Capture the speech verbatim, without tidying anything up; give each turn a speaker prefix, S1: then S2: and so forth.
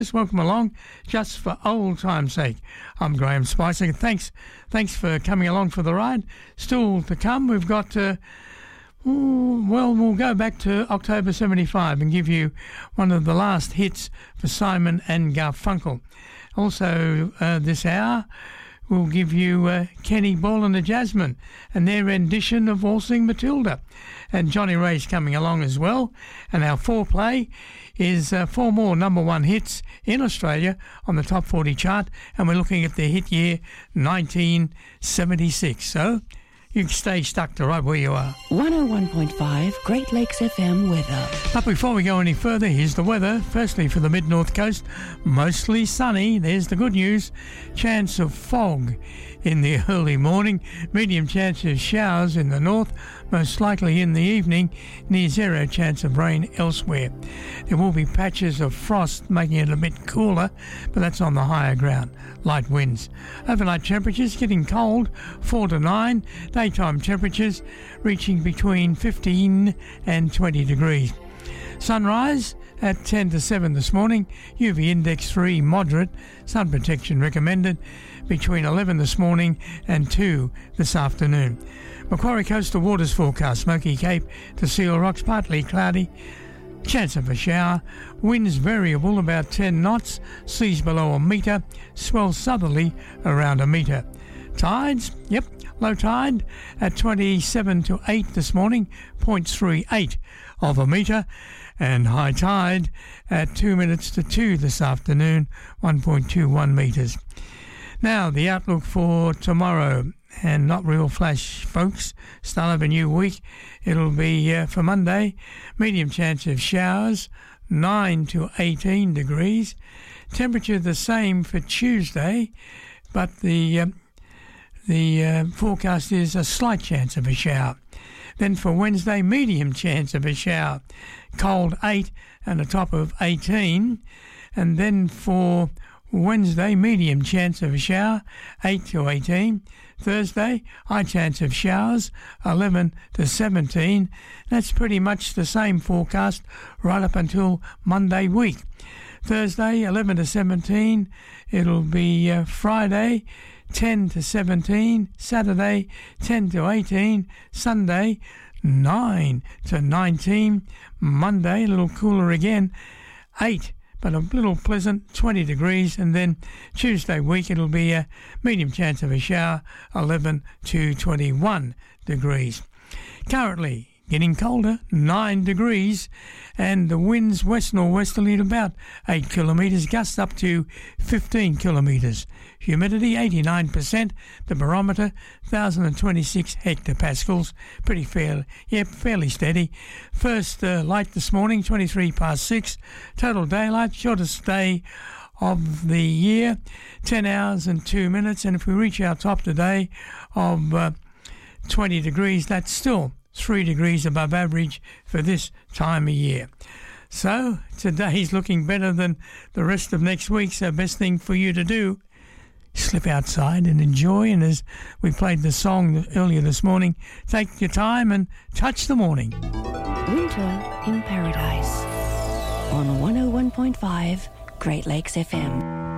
S1: Just welcome along, just for old time's sake. I'm Graham Spicer. Thanks, thanks for coming along for the ride. Still to come, we've got. Uh, ooh, well, we'll go back to October seventy-five and give you one of the last hits for Simon and Garfunkel. Also, uh, this hour, we'll give you uh, Kenny Ball and the Jasmine and their rendition of Waltzing Matilda. And Johnny Ray's coming along as well. And our foreplay is uh, four more number one hits in Australia on the top forty chart. And we're looking at the hit year nineteen seventy-six. So you can stay stuck to right where you are.
S2: one oh one point five Great Lakes F M weather.
S1: But before we go any further, here's the weather. Firstly, for the mid-north coast, mostly sunny. There's the good news. Chance of fog in the early morning. Medium chance of showers in the north, most likely in the evening. Near zero chance of rain elsewhere. There will be patches of frost, making it a bit cooler, but that's on the higher ground. Light winds. Overnight temperatures getting cold, four to nine. Daytime temperatures reaching between fifteen and twenty degrees. Sunrise at ten to seven this morning. U V index three, moderate. Sun protection recommended between eleven this morning and two this afternoon. Macquarie Coastal Waters forecast. Smoky Cape to Seal Rocks, partly cloudy. Chance of a shower. Winds variable about ten knots. Seas below a metre. Swell southerly around a metre. Tides, yep, low tide at twenty-seven to eight this morning, zero point three eight of a metre, and high tide at two minutes to two this afternoon, one point two one metres. Now, the outlook for tomorrow, and not real flash, folks. Start of a new week. It'll be uh, for Monday, medium chance of showers, nine to eighteen degrees. Temperature the same for Tuesday, but the uh, the uh, forecast is a slight chance of a shower. Then for Wednesday, medium chance of a shower, cold eight and a top of eighteen. And then for Wednesday, medium chance of a shower, eight to eighteen. Thursday, high chance of showers, eleven to seventeen. That's pretty much the same forecast right up until Monday week. Thursday, eleven to seventeen. It'll be uh, Friday, ten to seventeen. Saturday, ten to eighteen. Sunday, nine to nineteen. Monday, a little cooler again, eight, but a little pleasant, twenty degrees. And then Tuesday week, it'll be a medium chance of a shower, eleven to twenty-one degrees. Currently, getting colder, nine degrees, and the winds west norwesterly at about eight kilometres, gusts up to fifteen kilometres. Humidity eighty-nine percent, the barometer one thousand twenty-six hectopascals, pretty fair, yeah, fairly steady. First uh, light this morning, twenty-three past six, total daylight, shortest day of the year, ten hours and two minutes, and if we reach our top today of uh, twenty degrees, that's still three degrees above average for this time of year. So today's looking better than the rest of next week, so best thing for you to do, slip outside and enjoy. And as we played the song earlier this morning, take your time and touch the morning.
S2: Winter in Paradise on one oh one point five Great Lakes F M.